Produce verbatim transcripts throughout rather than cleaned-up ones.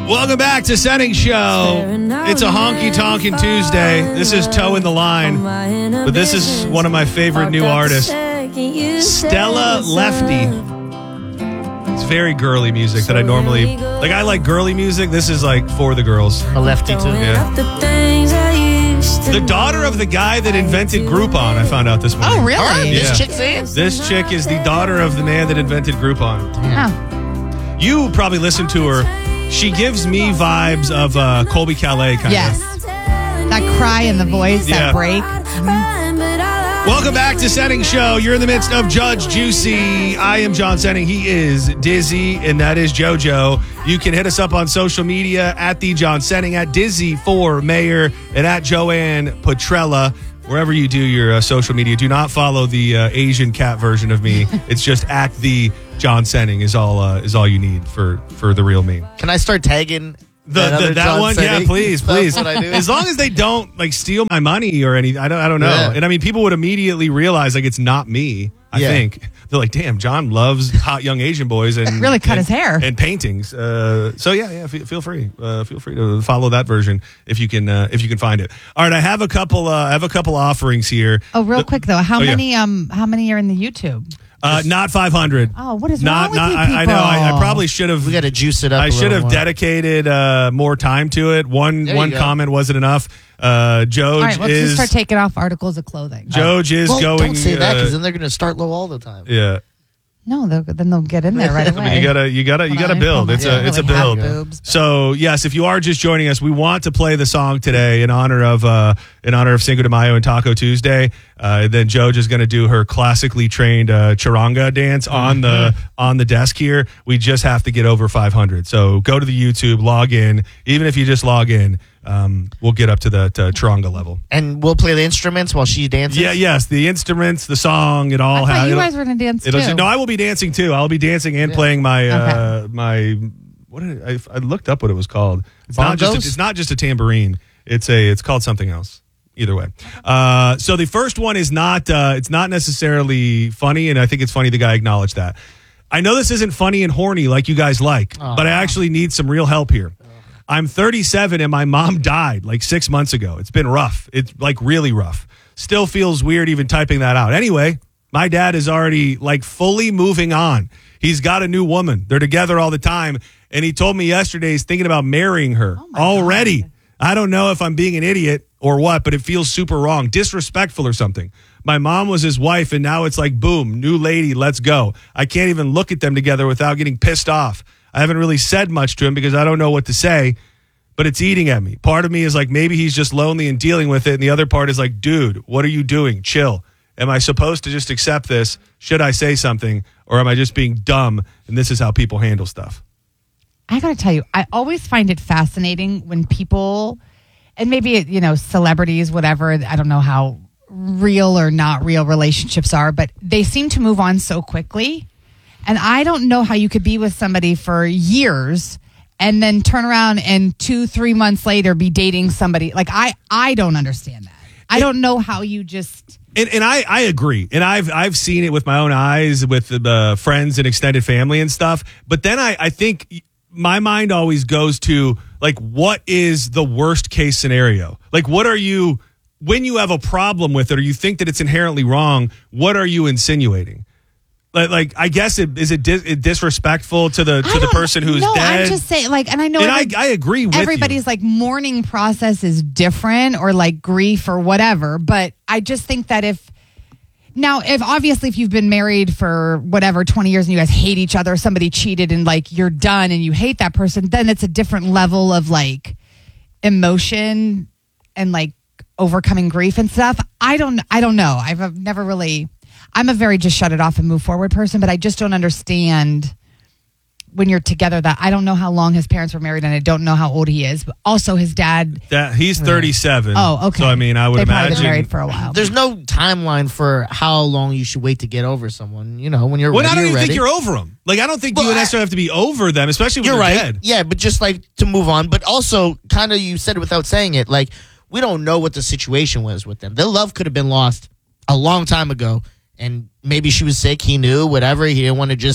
Welcome back to Setting Show. It's a honky-tonkin' Tuesday. This is Toe in the Line, but this is one of my favorite new artists, Stella Lefty. It's very girly music that I normally... Like, I like girly music. This is, like, for the girls. A lefty, too. Yeah. The daughter of the guy that invented Groupon, I found out this morning. Oh, really? Oh, Yeah. this chick's is? This chick is the daughter of the man that invented Groupon. Oh. You probably listened to her. She gives me vibes of uh, Colby Calais, kind of. Yes. That cry in the voice, Yeah. that break. Welcome back to Setting Show. You're in the midst of Judge Juicy. I am John Setting. He is Dizzy, and that is JoJo. You can hit us up on social media at the John Setting, at Dizzy for Mayor, and at Joanne Petrella. Wherever you do your uh, social media, do not follow the uh, Asian cat version of me. It's just at the John Setting is all uh, is all you need for for the real me. Can I start tagging The, that, the, other that John one, Setting? yeah, please, That's please. what I do. As long as they don't like steal my money or anything, I don't, I don't know. Yeah. And I mean, people would immediately realize like it's not me. I Yeah. think they're like, damn, John loves hot young Asian boys and Really cut and, his hair. and paintings. Uh, so yeah, yeah, feel, feel free, uh, feel free to follow that version if you can, uh, if you can find it. All right, I have a couple, uh, I have a couple offerings here. Oh, real quick though, how Oh, yeah. many um how many are in the YouTube? Uh, not five hundred. Oh, what is not, wrong with not, you I, I know. I, I people? probably should have. We got to juice it up. I a should little have more. dedicated uh, more time to it. One There you one go. comment wasn't enough. Uh, Joj All right, let's is just start taking off articles of clothing. Joj is well, going. Don't say that because uh, then they're going to start low all the time. yeah, No, they'll, then they'll get in there right I away. mean, you gotta, you gotta, you Hold gotta on, build. hold It's on. a, it's a Really have build. boobs. So yes, if you are just joining us, we want to play the song today in honor of uh, in honor of Cinco de Mayo and Taco Tuesday. Uh, then Joj is going to do her classically trained uh, charanga dance on the on the desk here. We just have to get over five hundred. So go to the YouTube, log in. Even if you just log in, um, we'll get up to that uh, charanga level. And we'll play the instruments while she dances. Yeah, yes, the instruments, the song, it I all thought has. you guys were going to dance It'll, too. no, I will be dancing too. I'll be dancing and Yeah. playing my uh, my what did I, I looked up what it was called. It's not just a, Bongos? it's not just a tambourine. It's a it's called something else. Either way. Uh, so the first one is not uh, it's not necessarily funny, and I think it's funny the guy acknowledged that. I know this isn't funny and horny like you guys like, but I actually need some real help here. I'm thirty-seven and my mom died like six months ago. It's been rough. It's like really rough. Still feels weird even typing that out. Anyway, my dad is already like fully moving on. He's got a new woman. They're together all the time. And he told me yesterday he's thinking about marrying her already. God. I don't know if I'm being an idiot or what, but it feels super wrong, disrespectful or something. My mom was his wife, and now it's like, boom, new lady, let's go. I can't even look at them together without getting pissed off. I haven't really said much to him because I don't know what to say, but it's eating at me. Part of me is like, maybe he's just lonely and dealing with it, and the other part is like, dude, what are you doing? Chill. Am I supposed to just accept this? Should I say something? Or am I just being dumb, and this is how people handle stuff? I got to tell you, I always find it fascinating when people, and maybe, you know, celebrities, whatever, I don't know how real or not real relationships are, but they seem to move on so quickly. And I don't know how you could be with somebody for years and then turn around and two, three months later be dating somebody. Like, I, I don't understand that. I don't know how you just... And, and I, I agree. And I've I've seen it with my own eyes with the uh, friends and extended family and stuff. But then I, I think... my mind always goes to, like, what is the worst case scenario? Like, what are you, when you have a problem with it or you think that it's inherently wrong, what are you insinuating? Like, like I guess, it is it dis- disrespectful to the to I the don't- person who's no, dead? I'm just saying, like, and I know and I, every- I agree with everybody's you. like mourning process is different or like grief or whatever. But I just think that if, now, if obviously if you've been married for whatever, twenty years and you guys hate each other, somebody cheated and like you're done and you hate that person, then it's a different level of like emotion and like overcoming grief and stuff. I don't, I don't know. I've, I've never really, I'm a very just shut it off and move forward person, but I just don't understand when you're together that I don't know how long his parents were married and I don't know how old he is, but also his dad. That he's thirty-seven. Oh, okay. So I mean, I would they imagine probably been married for a while. There's no timeline for how long you should wait to get over someone. You know, when you're Well, ready, I don't you're even ready. think you're over them. Like, I don't think Well, you I- necessarily have to be over them, especially when You're they're right. dead. Yeah, but just like to move on. But also, kind of, you said it without saying it. Like, we don't know what the situation was with them. Their love could have been lost a long time ago, and maybe she was sick. He knew, whatever. He didn't want to just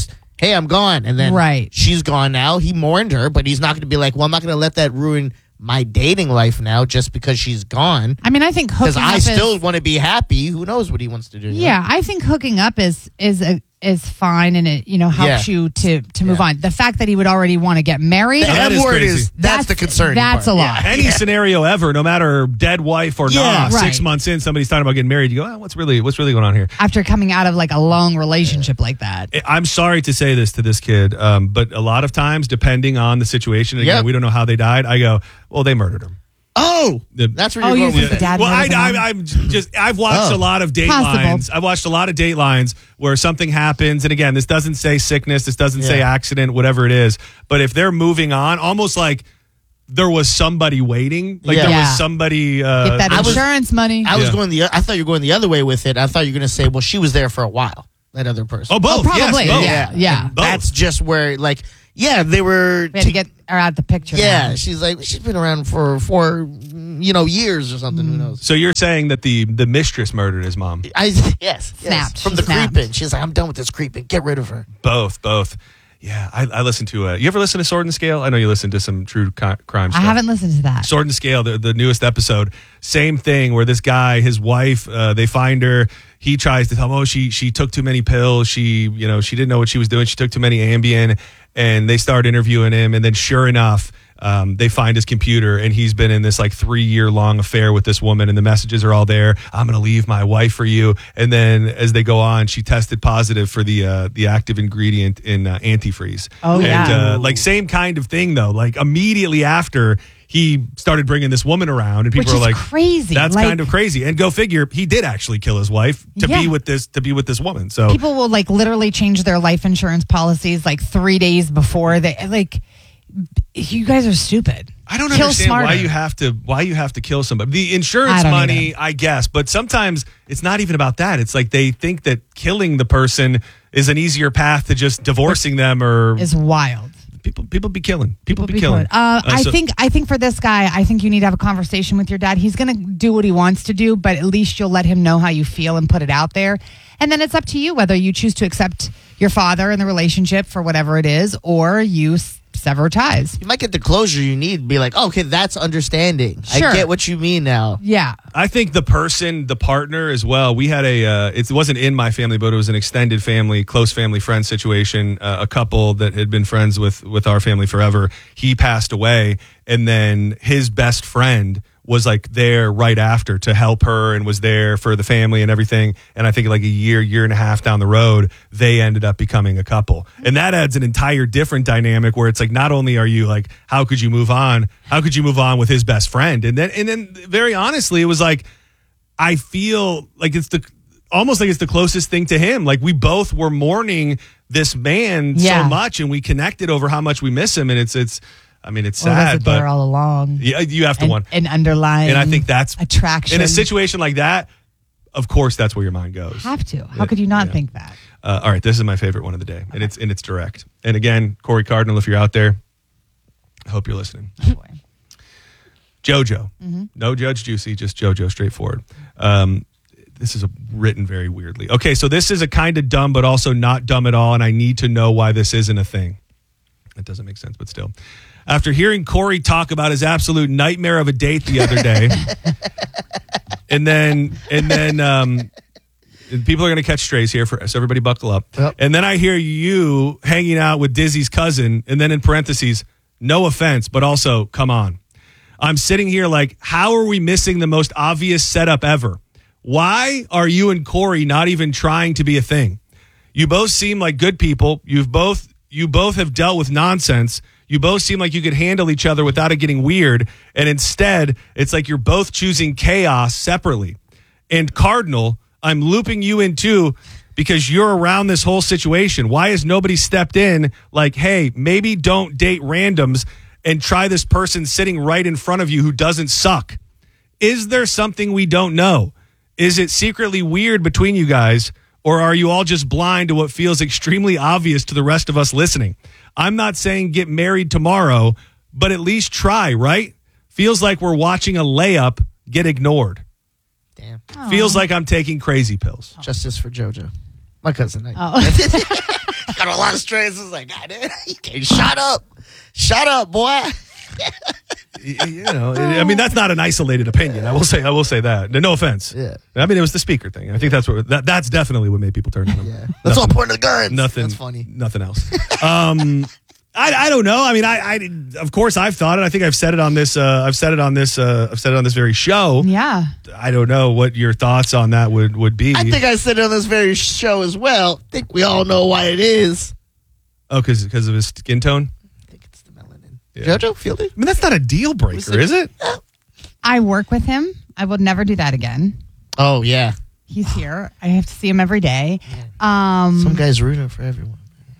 hey, I'm gone. And then Right. she's gone now. He mourned her, but he's not going to be like, well, I'm not going to let that ruin my dating life now just because she's gone. I mean, I think hooking Because up I is, still want to be happy. Who knows what he wants to do? you know? Yeah, I think hooking up is is a, is fine, and it you know helps Yeah. you to to move Yeah. on. The fact that he would already want to get married, The that M is word crazy. is that's, the concerning That's part. a lot. Yeah. Any Yeah. scenario ever, no matter dead wife or Yeah, not, right. six months in, somebody's talking about getting married. You go, oh, what's really what's really going on here? after coming out of like a long relationship like that. I'm sorry to say this to this kid, um, but a lot of times, depending on the situation, again, Yep. we don't know how they died. I go, well, they murdered him. Oh, The- that's where Oh, you're you going think with the it. dad well, I, murdered I, him? I'm just, I've watched Oh. a lot of Possible. Datelines. I've watched a lot of Datelines where something happens. And again, this doesn't say sickness. This doesn't say Yeah. accident, whatever it is. But if they're moving on, almost like there was somebody waiting, like Yeah. there Yeah. was somebody. Uh, Get that I was- insurance money. I was Yeah. going the. I thought you were going the other way with it. I thought you were going to say, well, she was there for a while. That other person. oh, both. Oh, probably. Yes, both. Yeah, yeah. And that's just where, like, yeah, they were. we had to get her out the picture. yeah, now. she's like, she's been around for for you know years or something. Mm. Who knows? So you're saying that the the mistress murdered his mom? I yes, yes. Snapped. from She the snapped. creeping. She's like, I'm done with this creeping. Get rid of her. Both, both. Yeah, I, I listen to. Uh, you ever listen to Sword and Scale? I know you listen to some true co- crime I stuff. haven't listened to that. Sword and Scale, the, the newest episode, same thing where this guy, his wife, uh, they find her. He tries to tell him, oh, she she took too many pills. She, you know, she didn't know what she was doing. She took too many Ambien, and they start interviewing him. And then, sure enough, um, they find his computer, and he's been in this like three year long affair with this woman, and the messages are all there. I'm going to leave my wife for you. And then, as they go on, she tested positive for the uh, the active ingredient in uh, antifreeze. Oh, and, yeah. uh, like same kind of thing though. Like immediately after. He started bringing this woman around, and people Which are is like, crazy. That's Like- kind of crazy." And go figure, he did actually kill his wife to Yeah. be with this to be with this woman. So People will like literally change their life insurance policies like three days before they like. You guys are stupid. I don't Kill understand smarter. why you have to why you have to kill somebody. The I insurance don't money, either. I guess, but sometimes it's not even about that. It's like they think that killing the person is an easier path to just divorcing them, or Is wild. people people be killing. People, be Be killing. good. Uh, Uh, I so- think I think for this guy, I think you need to have a conversation with your dad. He's going to do what he wants to do, but at least you'll let him know how you feel and put it out there. And then it's up to you whether you choose to accept your father in the relationship for whatever it is, or you s- sever ties. You might get the closure you need. Be like, oh, okay, that's understanding. Sure. I get what you mean now. Yeah. I think the person, the partner as well. We had a, uh, it wasn't in my family, but it was an extended family, close family friend situation. Uh, a couple that had been friends with with our family forever. He passed away, and then his best friend was like there right after to help her and was there for the family and everything. And I think like a year, year and a half down the road, they ended up becoming a couple. And that adds an entire different dynamic where it's like, not only are you like, how could you move on? How could you move on with his best friend? And then, and then very honestly, it was like, I feel like it's the, almost like it's the closest thing to him. Like we both were mourning this man Yeah. so much, and we connected over how much we miss him. And it's, it's, I mean, it's Or was sad, it but there all along? yeah, you have to And, want. and underlying. And I think that's attraction. in a situation like that. Of course, that's where your mind goes. Have to. How could you not Yeah. think that? Uh, all right, this is my favorite one of the day, and it's and it's direct. And again, Corey Cardinal, if you're out there, I hope you're listening. Oh, boy. JoJo, Mm-hmm. no Judge Juicy, just JoJo, straightforward. Um, this is a, written very weirdly. Okay, so this is a kind of dumb, but also not dumb at all, and I need to know why this isn't a thing. That doesn't make sense, but still. After hearing Corey talk about his absolute nightmare of a date the other day, and then and then um, people are going to catch strays here, for so everybody buckle up. Yep. And then I hear you hanging out with Dizzy's cousin, and then in parentheses, no offense, but also come on. I'm sitting here like, how are we missing the most obvious setup ever? Why are you and Corey not even trying to be a thing? You both seem like good people. You've both you both have dealt with nonsense. You both seem like you could handle each other without it getting weird. And instead, it's like you're both choosing chaos separately. And Cardinal, I'm looping you in too because you're around this whole situation. Why has nobody stepped in like, hey, maybe don't date randoms and try this person sitting right in front of you who doesn't suck? Is there something we don't know? Is it secretly weird between you guys? Or are you all just blind to what feels extremely obvious to the rest of us listening? I'm not saying get married tomorrow, but at least try, right? Feels like we're watching a layup get ignored. Damn. Feels like I'm taking crazy pills. Justice for JoJo. My cousin. I, Oh. Got a lot of strays. It's like, God, shut up. Shut up, boy. You know, I mean, that's not an isolated opinion. I will say, I will say that. No offense. Yeah. I mean, it was the speaker thing. I think that's what that, that's definitely what made people turn on him. Yeah. That's all point of the guns. Nothing. That's funny. Nothing else. um, I, I don't know. I mean, I, I of course I've thought it. I think I've said it on this. Uh, I've said it on this. Uh, I've said it on this very show. Yeah. I don't know what your thoughts on that would would be. I think I said it on this very show as well. I think we all know why it is. Oh, because because of his skin tone. I think it's the melanin. Yeah. JoJo, feel it? I mean, that's not a deal breaker, said- is it? I work with him. I will never do that again. Oh, yeah. He's here. I have to see him every day. Um, Some guys rooting for everyone.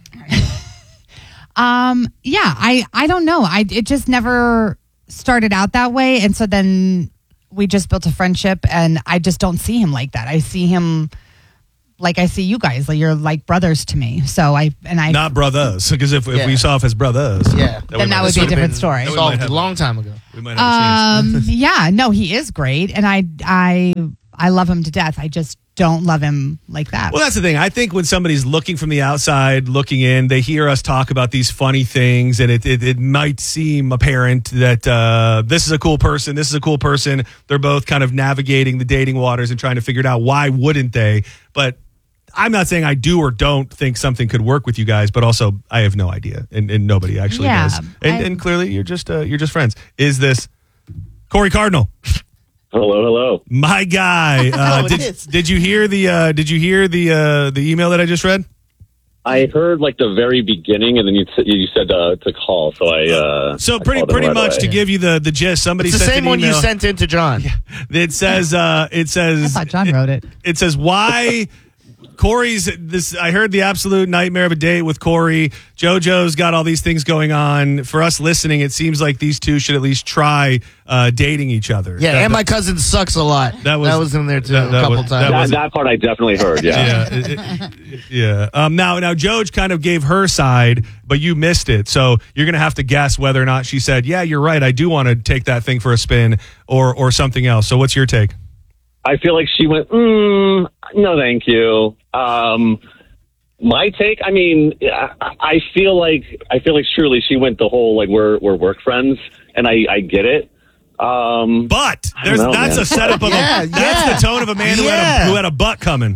um, yeah, I, I don't know. I it just never started out that way, and so then we just built a friendship, and I just don't see him like that. I see him like I see you guys. Like you're like brothers to me. So I and I Not brothers, because if, if Yeah. we saw off as brothers, Yeah. we Then that might would be have- a different story. we might Solved have- a long time ago. We might have a chance. Um, yeah, no, he is great, and I, I, I love him to death. I just don't love him like that. Well, that's the thing. I think when somebody's looking from the outside, looking in, they hear us talk about these funny things, and it it, it might seem apparent that uh, this is a cool person, this is a cool person. They're both kind of navigating the dating waters and trying to figure it out. Why wouldn't they? But I'm not saying I do or don't think something could work with you guys, but also I have no idea, and, and nobody actually Yeah, does. And, I- and clearly, you're just uh, you're just friends. Is this Corey Cardinal? Hello, hello. My guy. Uh, Oh, it did, is. did you hear the uh, Did you hear the uh, the email that I just read? I heard like the very beginning, and then you s- you said uh, to call, so I. Uh, So I pretty called in pretty right much away. to give you the the gist. Somebody It's the sent same an one you email. sent in to John. It says uh, it I says thought John wrote it. it says why Corey's this. I heard the absolute nightmare of a date with Corey. JoJo's got all these things going on. For us listening, it seems like these two should at least try uh, dating each other. Yeah, That- and my cousin sucks a lot. That That was- was, in there too that- a that couple was- times. that That, was- that part I definitely heard. Yeah. yeah, it- it- yeah. Um, now, now, Joj kind of gave her side, but you missed it. So you're going to have to guess whether or not she said, "Yeah, you're right. I do want to take that thing for a spin," or or something else. So, what's your take? I feel like she went, mm, no, thank you. Um, my take, I mean, I, I feel like I feel like surely she went the whole like we're we're work friends, and I I get it. Um, But I there's don't know, that's man. a setup of Yeah, a that's yeah. the tone of a man who had a Yeah. who had a butt coming.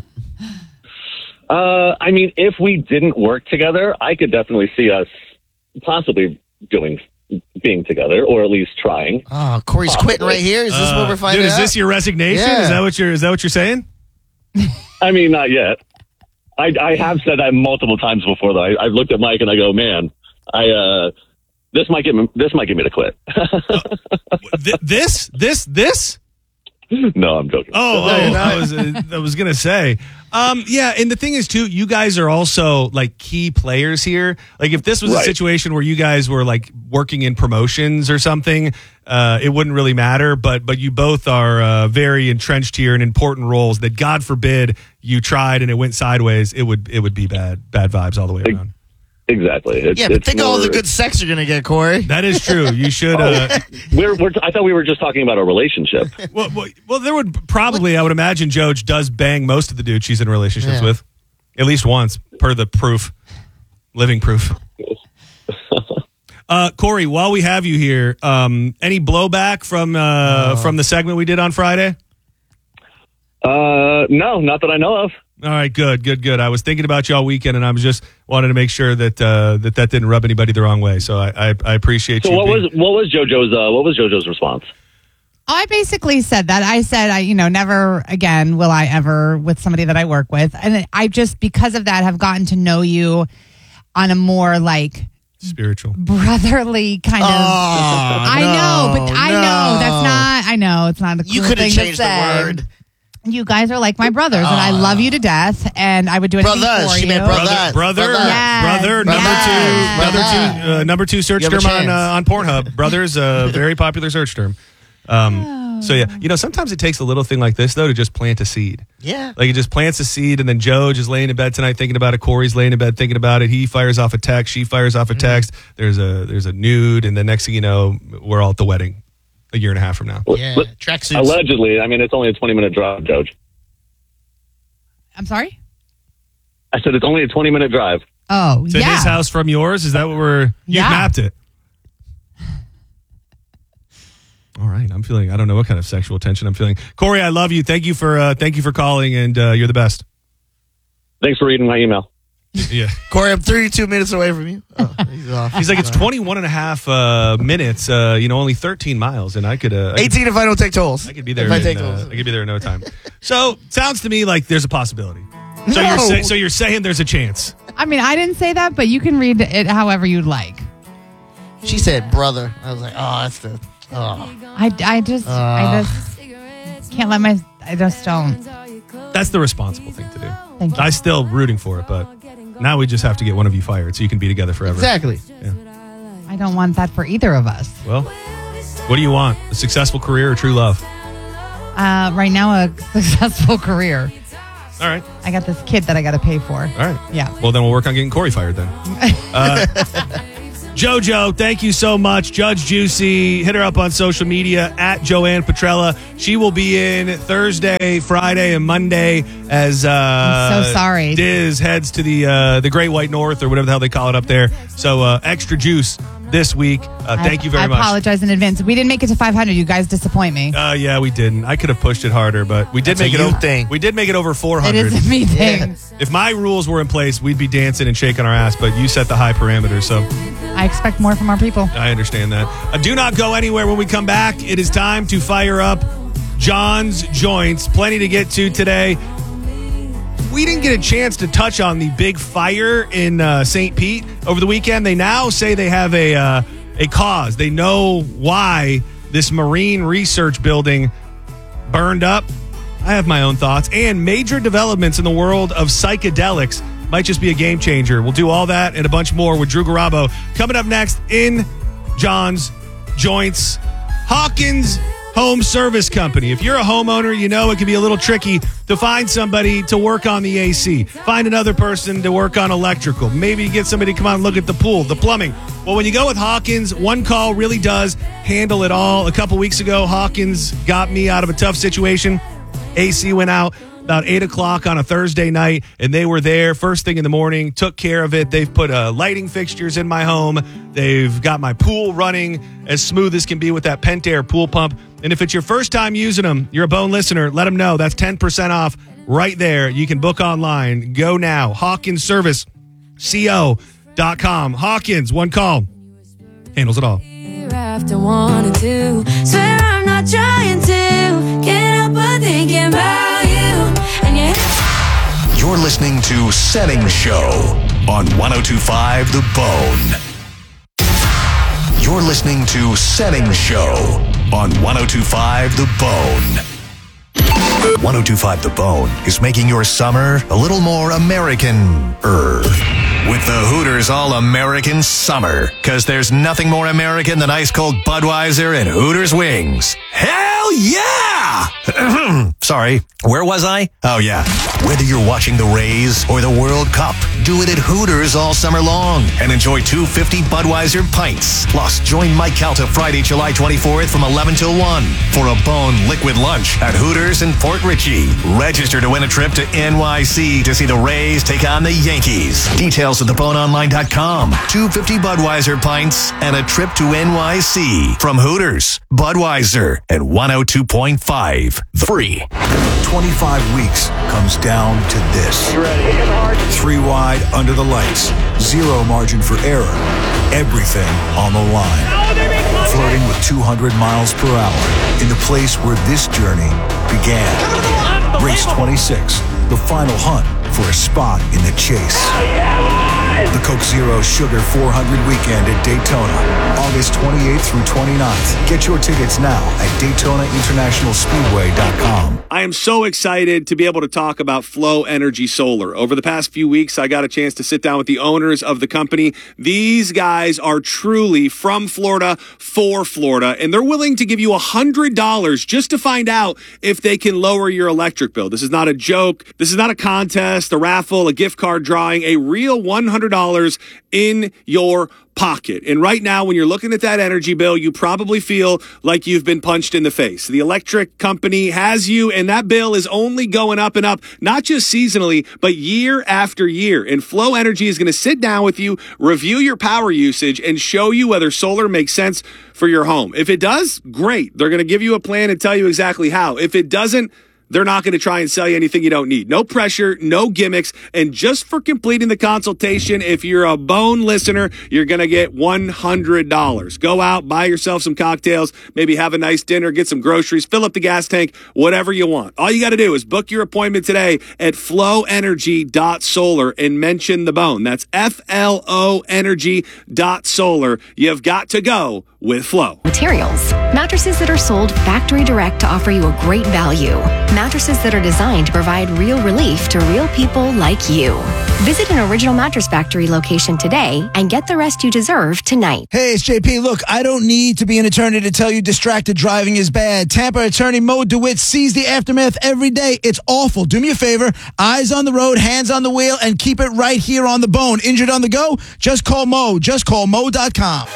uh, I mean, if we didn't work together, I could definitely see us possibly doing being together, or at least trying. Oh, Corey's quitting right here. Is this Uh, what we're finding dude, is out? this your resignation? Yeah. Is that what you're is that what you're saying? I mean, not yet. I, I have said that multiple times before, though. I, I've looked at Mike and I go, man, I uh, this might get me, this might get me to quit. Th- this this this. No, I'm joking. Oh, No, oh you're not. I was uh, I was gonna say, um, yeah. And the thing is, too, you guys are also like key players here. Like, if this was a Right. situation where you guys were like working in promotions or something, uh, it wouldn't really matter. But but you both are uh, very entrenched here in important roles. That God forbid you tried and it went sideways, it would it would be bad bad vibes all the way Big- around. Exactly. It's, yeah, but it's think of all the more- good sex you're gonna get, Corey. That is true. You should. Uh, We're, we're, I thought we were just talking about a relationship. well, well, well, there would probably, I would imagine, Joj does bang most of the dudes she's in relationships Yeah. with, at least once, per the proof, living proof. Uh, Corey, while we have you here, um, any blowback from uh, from the segment we did on Friday? Uh, no, not that I know of. All right, good, good, good. I was thinking about you all weekend, and I was just wanted to make sure that uh, that that didn't rub anybody the wrong way. So I I, I appreciate So you. what being- was what was JoJo's uh, what was JoJo's response? I basically said that. I said, I, you know, never again will I ever with somebody that I work with. And I just, because of that, have gotten to know you on a more like spiritual? brotherly kind of. I know, but I know that's not, I know it's not a cool You could thing have to changed the say. word. You guys are like my brothers, and I love you to death, and I would do anything Brothers, for she you. meant Brother, brother, Brothers. Yes. brother, number Yes. two, number Brother. two, uh, number two search You have a term on chance. uh, on Pornhub. Brothers, a very popular search term. Um, so yeah, you know, sometimes it takes a little thing like this though to just plant a seed. Yeah. Like it just plants a seed, and then Joj is laying in bed tonight thinking about it. Corey's laying in bed thinking about it. He fires off a text. She fires off a text. There's a there's a nude, and the next thing you know, we're all at the wedding a year and a half from now. Yeah. Li- Tracksuits. Allegedly, I mean, it's only a twenty minute drive, Joj. I'm sorry? I said it's only a twenty minute drive. Oh, to yeah. his house from yours? Is that what we're, you've Yeah. mapped it? All right. I'm feeling, I don't know what kind of sexual tension I'm feeling. Corey, I love you. Thank you for, uh, thank you for calling, and uh, you're the best. Thanks for reading my email. Yeah. Corey, I'm thirty-two minutes away from you. Oh, he's off. He's like, it's twenty-one and a half uh, minutes, uh, you know, only thirteen miles, and I could, uh, I could, eighteen if I don't take tolls. I could be there. If I In, take uh, tolls. I could be there in no time. So sounds to me like there's a possibility. So No. you're say, so you're saying there's a chance. I mean, I didn't say that, but you can read it however you'd like. She said brother. I was like, oh, that's the. Oh. I, I just, I just can't let my, I just don't. That's the responsible thing to do. Thank you. I'm still rooting for it, but now we just have to get one of you fired so you can be together forever. Exactly. I don't want that for either of us. Well, what do you want? A successful career or true love? Uh, right now, a successful career. All right. I got this kid that I got to pay for. All right. Yeah. Well, then we'll work on getting Corey fired then. Uh, JoJo, thank you so much. Judge Juicy, hit her up on social media at Joanne Petrella. She will be in Thursday, Friday, and Monday as uh, I'm so sorry. Diz heads to the uh, the Great White North or whatever the hell they call it up there. So uh, extra juice this week. Uh, thank I, you very I much. I apologize in advance. We didn't make it to five hundred. You guys disappoint me. Uh, yeah, we didn't. I could have pushed it harder, but we did That's make a it you over. thing. We did make it over four It hundred. is a me thing. If my rules were in place, we'd be dancing and shaking our ass, but you set the high parameters, so I expect more from our people. I understand that. Uh, do not go anywhere when we come back. It is time to fire up John's Joints. Plenty to get to today. We didn't get a chance to touch on the big fire in uh, Saint Pete over the weekend. They now say they have a uh, a cause. They know why this marine research building burned up. I have my own thoughts. And major developments in the world of psychedelics might just be a game changer. We'll do all that and a bunch more with Drew Garabo. Coming up next in John's Joints, Hawkins Home Service Company. If you're a homeowner, you know it can be a little tricky to find somebody to work on the A C. Find another person to work on electrical. Maybe get somebody to come out and look at the pool, the plumbing. Well, when you go with Hawkins, one call really does handle it all. A couple weeks ago, Hawkins got me out of a tough situation. A C went out about eight o'clock on a Thursday night, and they were there first thing in the morning, took care of it. They've put uh, lighting fixtures in my home. They've got my pool running as smooth as can be with that Pentair pool pump. And if it's your first time using them, you're a Bone listener, let them know. That's ten percent off right there. You can book online. Go now. Hawkins Service Co dot com. Hawkins, one call. Handles it all. After wanting to swear I'm not trying to get up but thinking about you and you. You're listening to Setting Show on one oh two point five The Bone. You're listening to Setting Show on one oh two point five The Bone. one oh two point five The Bone is making your summer a little more American-er. With the Hooters All-American Summer. Because there's nothing more American than ice-cold Budweiser and Hooters wings. Hell yeah! Sorry, where was I? Oh, yeah. Whether you're watching the Rays or the World Cup, do it at Hooters all summer long and enjoy two fifty Budweiser pints. Plus, join Mike Calta Friday, July twenty-fourth from eleven till one for a Bone Liquid Lunch at Hooters in Fort Ritchie. Register to win a trip to N Y C to see the Rays take on the Yankees. Details at the bone online dot com. two fifty Budweiser pints and a trip to N Y C from Hooters, Budweiser, and one oh two point five. Free. twenty-five weeks comes down to this. Three wide under the lights. Zero margin for error. Everything on the line. Flirting with two hundred miles per hour in the place where this journey began. Race twenty-six, the final hunt for a spot in the chase. The Coke Zero Sugar four hundred weekend at Daytona, August twenty-eighth through twenty-ninth. Get your tickets now at Daytona International Speedway dot com. I am so excited to be able to talk about Flow Energy Solar. Over the past few weeks, I got a chance to sit down with the owners of the company. These guys are truly from Florida for Florida, and they're willing to give you one hundred dollars just to find out if they can lower your electric bill. This is not a joke. This is not a contest, a raffle, a gift card drawing, a real one hundred dollars in your pocket. And right now, when you're looking at that energy bill, you probably feel like you've been punched in the face. The electric company has you, and that bill is only going up and up, not just seasonally, but year after year. And Flow Energy is going to sit down with you, review your power usage, and show you whether solar makes sense for your home. If it does, great. They're going to give you a plan and tell you exactly how. If it doesn't, they're not going to try and sell you anything you don't need. No pressure, no gimmicks. And just for completing the consultation, if you're a Bone listener, you're going to get one hundred dollars. Go out, buy yourself some cocktails, maybe have a nice dinner, get some groceries, fill up the gas tank, whatever you want. All you got to do is book your appointment today at flow energy dot solar and mention the Bone. That's F L O energy dot solar. You've got to go with Flow. Materials. Mattresses that are sold factory direct to offer you a great value. Mattresses that are designed to provide real relief to real people like you. Visit an Original Mattress Factory location today and get the rest you deserve tonight. Hey, it's J P. Look, I don't need to be an attorney to tell you distracted driving is bad. Tampa attorney Mo DeWitt sees the aftermath every day. It's awful. Do me a favor. Eyes on the road, hands on the wheel, and keep it right here on the Bone. Injured on the go? Just call Mo. Just call Mo dot com.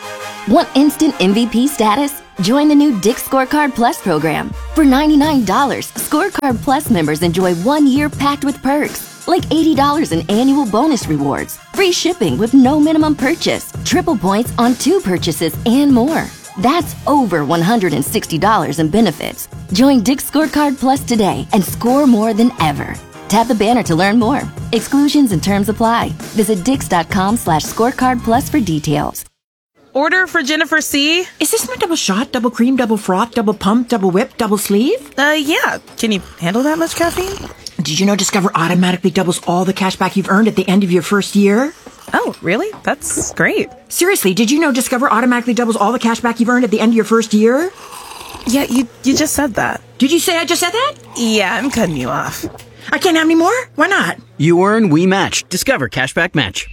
Want instant M V P status? Join the new Dick's Scorecard Plus program. For ninety-nine dollars, Scorecard Plus members enjoy one year packed with perks, like eighty dollars in annual bonus rewards, free shipping with no minimum purchase, triple points on two purchases, and more. That's over one hundred sixty dollars in benefits. Join Dick's Scorecard Plus today and score more than ever. Tap the banner to learn more. Exclusions and terms apply. Visit dix.com slash scorecard plus for details. Order for Jennifer C. Is this my double shot, double cream, double froth, double pump, double whip, double sleeve? Uh, yeah. Can you handle that much caffeine? Did you know Discover automatically doubles all the cash back you've earned at the end of your first year? Oh, really? That's great. Seriously, did you know Discover automatically doubles all the cash back you've earned at the end of your first year? Yeah, you you just said that. Did you say I just said that? Yeah, I'm cutting you off. I can't have any more? Why not? You earn, we match. Discover Cashback Match.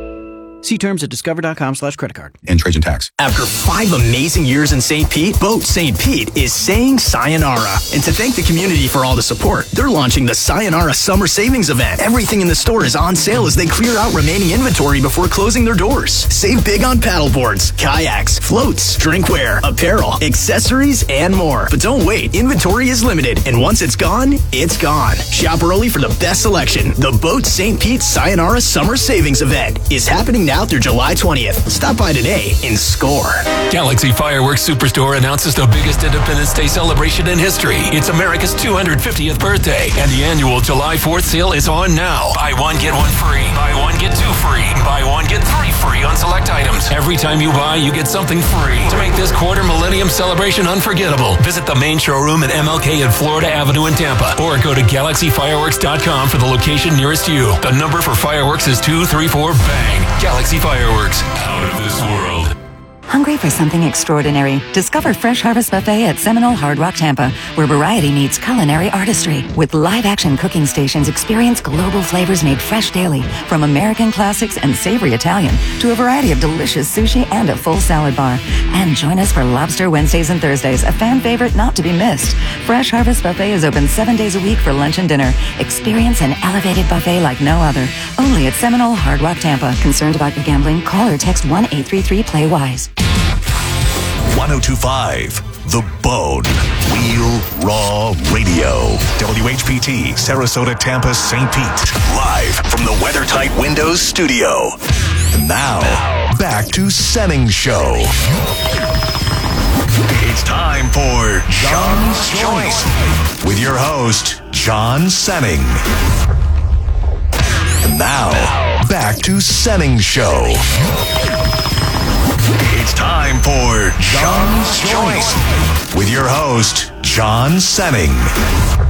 See terms at discover.com slash credit card. And trade and tax. After five amazing years in Saint Pete, Boat Saint Pete is saying sayonara. And to thank the community for all the support, they're launching the Sayonara Summer Savings Event. Everything in the store is on sale as they clear out remaining inventory before closing their doors. Save big on paddleboards, kayaks, floats, drinkware, apparel, accessories, and more. But don't wait. Inventory is limited. And once it's gone, it's gone. Shop early for the best selection. The Boat Saint Pete Sayonara Summer Savings Event is happening now through July twentieth. Stop by today and score. Galaxy Fireworks Superstore announces the biggest Independence Day celebration in history. It's America's two hundred fiftieth birthday, and the annual July fourth sale is on now. Buy one, get one free. Buy one, get two free. Buy one, get three free on select items. Every time you buy, you get something free. To make this quarter millennium celebration unforgettable, visit the main showroom at M L K and Florida Avenue in Tampa, or go to galaxy fireworks dot com for the location nearest you. The number for fireworks is two three four bang. Galaxy Fireworks, out of this world. Hungry for something extraordinary? Discover Fresh Harvest Buffet at Seminole Hard Rock Tampa, where variety meets culinary artistry. With live-action cooking stations, experience global flavors made fresh daily, from American classics and savory Italian to a variety of delicious sushi and a full salad bar. And join us for Lobster Wednesdays and Thursdays, a fan favorite not to be missed. Fresh Harvest Buffet is open seven days a week for lunch and dinner. Experience an elevated buffet like no other. Only at Seminole Hard Rock Tampa. Concerned about your gambling? Call or text one eight three three play wise. one oh two point five The Bone. Real Raw Radio. W H P T, Sarasota, Tampa, Saint Pete. Live from the WeatherTight Windows studio. And now, back to Senning Show. It's time for John's Choice with your host, John Senning. And now, back to Senning Show. It's time for John's Choice with your host, John Senning.